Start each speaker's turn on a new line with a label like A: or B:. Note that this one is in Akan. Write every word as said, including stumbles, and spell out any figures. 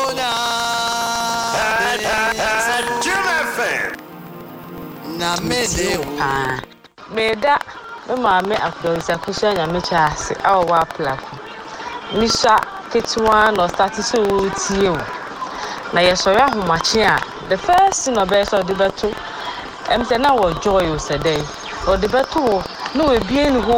A: Na mede
B: pa meda me ma me afronsa kusha nya me chaase awo wa plako misha ketwa no start so tie o na ye so ya homache a the first thing obe so de beto em se na wo joy o se dey o de beto no we bie ni